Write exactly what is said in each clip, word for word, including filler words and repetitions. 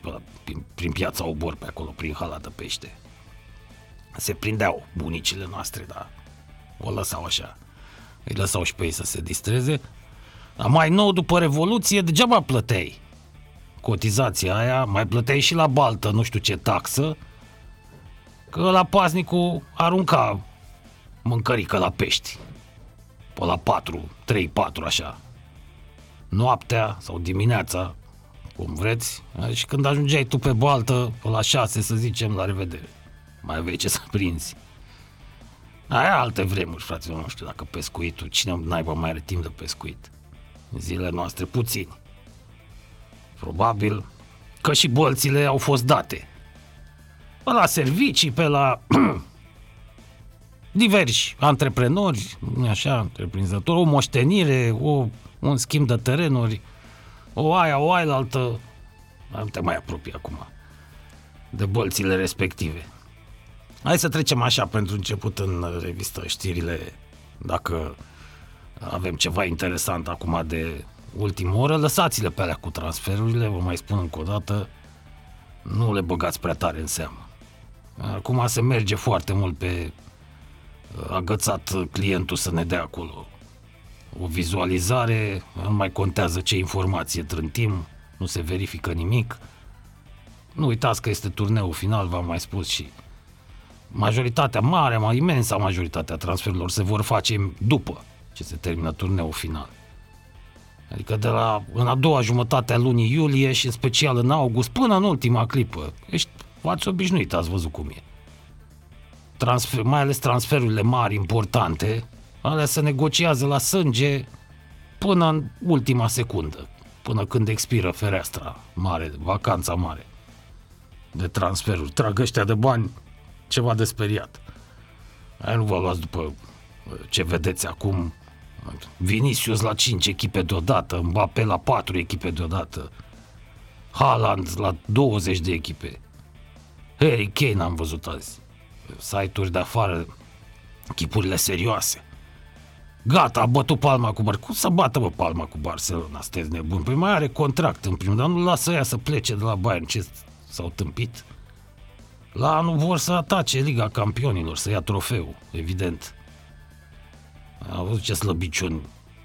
pe la, prin, prin piața Obor, pe acolo, prin hala de pește. Se prindeau bunicile noastre, dar o lăsau așa. Îi lăsau și pe ei să se distreze. Dar mai nou, după Revoluție, degeaba plăteai cotizația aia, mai plăteai și la baltă, nu știu ce taxă, că la paznicul arunca mâncărică la pești. Pe la patru, trei patru așa. Noaptea sau dimineața, cum vreți, și când ajungeai tu pe baltă, pe la șase, să zicem, la revedere. Mai aveai ce să prinzi. Aia alte vremuri, fraților, nu știu dacă pescuitul, cine naiba mai are timp de pescuit. În zilele noastre puțini. Probabil că și bolțile au fost date. Pe la servicii, pe la diversi antreprenori, nu așa, întreprinzători, o moștenire, o, un schimb de terenuri, o aia, o aia altă. Nu te mai apropii acum de bolțile respective. Hai să trecem așa pentru început în revistă știrile, dacă avem ceva interesant acum de ultimă oră. Lăsați-le pe alea cu transferurile, vă mai spun încă o dată, nu le băgați prea tare în seamă. Acum se merge foarte mult pe agățat clientul să ne dea acolo o vizualizare, nu mai contează ce informație trântim, nu se verifică nimic. Nu uitați că este turneul final, v-am mai spus, și majoritatea mare, mai imensa majoritatea transferurilor se vor face după ce se termină turneul final. Adică de la în a doua jumătate a lunii iulie și în special în august până în ultima clipă. Ești, v-ați obișnuit, ați văzut cum e. Transfer, mai ales transferurile mari, importante, alea se negociază la sânge până în ultima secundă, până când expiră fereastra mare, vacanța mare de transferuri. Trag ăștia de bani ceva de speriat. Aia nu vă luați după ce vedeți acum. Vinicius la cinci echipe deodată, Mbappé la patru echipe deodată, Haaland la douăzeci de echipe, Harry Kane am văzut azi, site-uri de afară, chipurile serioase. Gata, a bătut palma cu Barcelona. Cum să bată, bă, palma cu Barcelona? Sunteți nebuni? Păi mai are contract în primul, dar nu lasă ea să plece de la Bayern. Ce s-au tâmpit? La anul vor să atace Liga Campionilor, să ia trofeul, evident. Am văzut ce slăbiciuni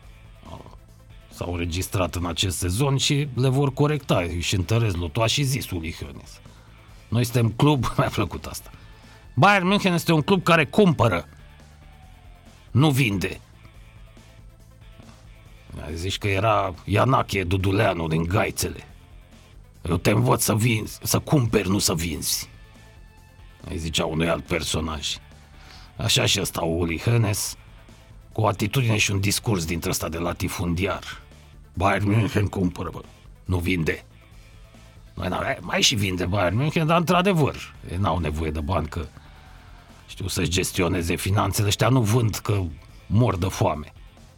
s-au înregistrat în acest sezon și le vor corecta. Și întăresc lotul. A și zis Uli Hoeneß. Noi suntem club, mi-a plăcut asta. Bayern München este un club care cumpără, nu vinde. Zici că era Ianache Duduleanu din Gaițele. Eu te învăț să vinzi, să cumperi, nu să vinzi. Îi zicea unui alt personaj. Așa și ăsta Uli Hoeneß, cu o atitudine și un discurs dintre ăsta de latifundiar. Bayern München cumpără, bă, nu vinde. Mai, mai și vinde Bayern München, dar într-adevăr, ei n-au nevoie de bani, că știu să-și gestioneze finanțele, ăștia nu vând că mor de foame.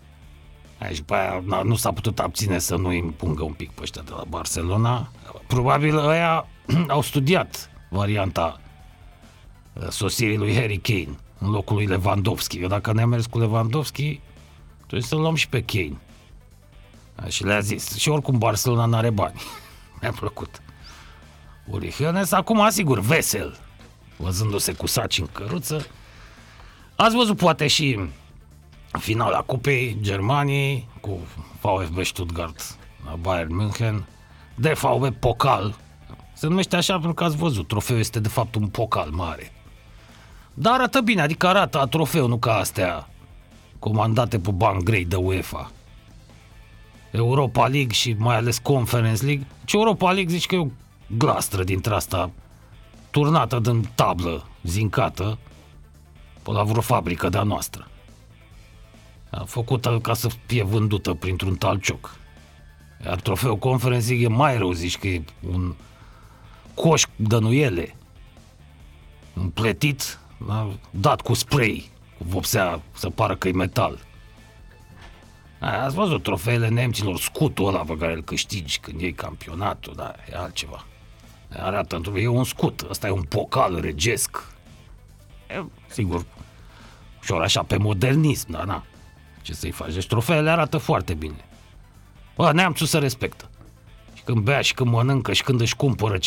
Și pe aia nu s-a putut abține să nu îi împungă un pic pe ăștia de la Barcelona. Probabil ăia au studiat varianta sosirii lui Harry Kane în locul lui Lewandowski. Eu dacă ne-a mers cu Lewandowski, trebuie să luăm și pe Kane. Și le-a zis. Și oricum Barcelona n-are bani. Mi-a plăcut. Uli Hoeneß, acum asigur, vesel, văzându-se cu saci în căruță. Ați văzut poate și finala Cupei Germaniei cu V F B Stuttgart la Bayern München. D V B Pokal. Se numește așa pentru că ați văzut, trofeul este de fapt un pokal mare. Dar arată bine, adică arată a trofeu, nu ca astea comandate pe bani grei de UEFA. Europa League și mai ales Conference League. Ce Europa League zici că e o glastră dintre asta turnată din tablă, zincată, pe la vreo fabrică de-a noastră. A făcută ca să fie vândută printr-un talcioc. Iar trofeul Conference League e mai rău, zici că e un coș de nuiele împletit, dat cu spray, cu vopsea să pară că e metal. Ați văzut trofeele nemților, scutul ăla pe care îl câștigi când iei campionatul, da, e altceva. Arată, e un scut, ăsta e un pokal regesc. E, sigur, ușor așa pe modernism, da, na. Ce să-i faci? Deci trofeele arată foarte bine. Bă, neamțul se respectă. Și când bea și când mănâncă și când își cumpără